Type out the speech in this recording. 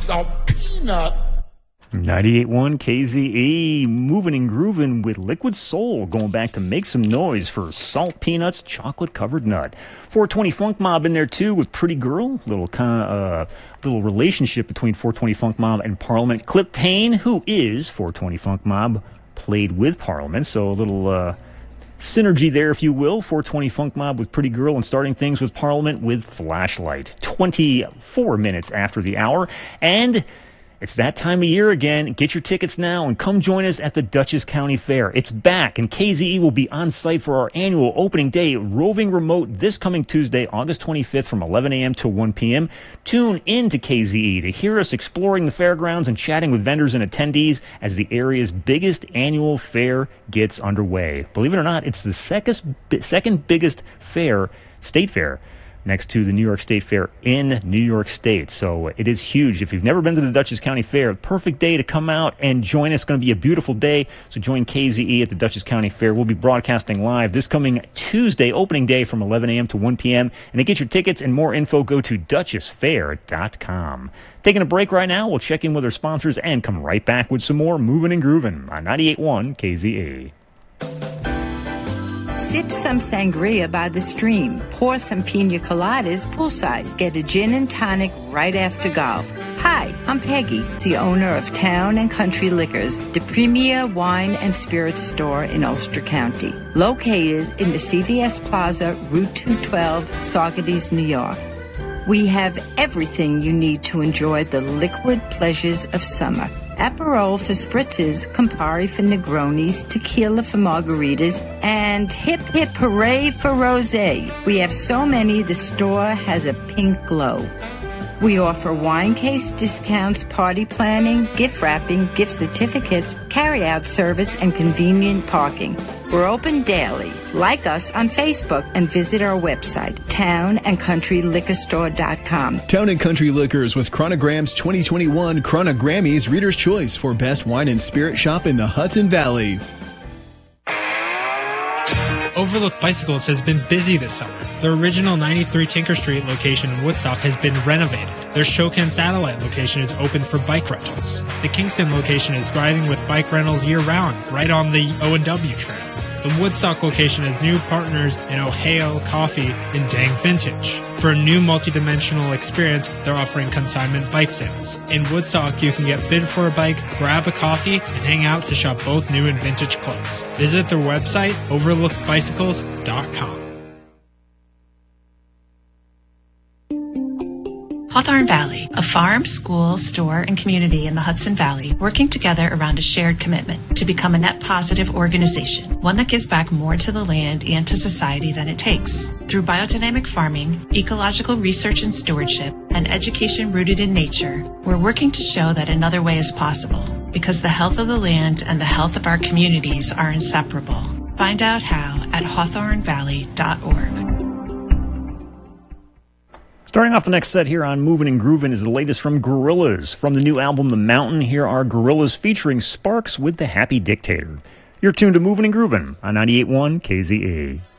salt peanuts. 98.1 KZE, moving and grooving with Liquid Soul, going back to make some noise for Salt Peanuts, chocolate covered nut. 420 Funk Mob in there too with Pretty Girl, little relationship between 420 Funk Mob and Parliament. Clip Payne, who is 420 Funk Mob, played with Parliament, so a little synergy there, if you will. 420 Funk Mob with Pretty Girl, and starting things with Parliament with Flashlight. 24 minutes after the hour, and it's that time of year again. Get your tickets now and come join us at the Dutchess County Fair. It's back, and KZE will be on site for our annual opening day roving remote this coming Tuesday, August 25th from 11 a.m. to 1 p.m. Tune in to KZE to hear us exploring the fairgrounds and chatting with vendors and attendees as the area's biggest annual fair gets underway. Believe it or not, it's the second biggest fair, state fair, next to the New York State Fair in New York State. So it is huge. If you've never been to the Dutchess County Fair, perfect day to come out and join us. It's going to be a beautiful day. So join KZE at the Dutchess County Fair. We'll be broadcasting live this coming Tuesday, opening day from 11 a.m. to 1 p.m. And to get your tickets and more info, go to DutchessFair.com. Taking a break right now. We'll check in with our sponsors and come right back with some more Moving and Grooving on 98.1 KZE. Sip some sangria by the stream. Pour some pina coladas poolside. Get a gin and tonic right after golf. Hi, I'm Peggy, the owner of Town and Country Liquors, the premier wine and spirits store in Ulster County. Located in the CVS Plaza, Route 212, Saugerties, New York. We have everything you need to enjoy the liquid pleasures of summer. Aperol for spritzes, Campari for Negronis, tequila for margaritas, and hip hip hooray for rosé. We have so many, the store has a pink glow. We offer wine case discounts, party planning, gift wrapping, gift certificates, carry-out service, and convenient parking. We're open daily. Like us on Facebook and visit our website, townandcountryliquorstore.com. Town and Country Liquors was Chronogram's 2021 Chronogrammy's Reader's Choice for Best Wine and Spirit Shop in the Hudson Valley. Overlook Bicycles has been busy this summer. The original 93 Tinker Street location in Woodstock has been renovated. Their Shokan satellite location is open for bike rentals. The Kingston location is thriving with bike rentals year-round, right on the O&W Trail. The Woodstock location has new partners in Ohio Coffee and Dang Vintage. For a new multi-dimensional experience, they're offering consignment bike sales. In Woodstock, you can get fit for a bike, grab a coffee, and hang out to shop both new and vintage clothes. Visit their website, overlookbicycles.com. Hawthorne Valley, a farm, school, store, and community in the Hudson Valley working together around a shared commitment to become a net positive organization, one that gives back more to the land and to society than it takes. Through biodynamic farming, ecological research and stewardship, and education rooted in nature, we're working to show that another way is possible, because the health of the land and the health of our communities are inseparable. Find out how at hawthornevalley.org. Starting off the next set here on Movin' and Groovin' is the latest from Gorillaz. From the new album The Mountain, here are Gorillaz featuring Sparks with the Happy Dictator. You're tuned to Movin' and Groovin' on 98.1 KZE.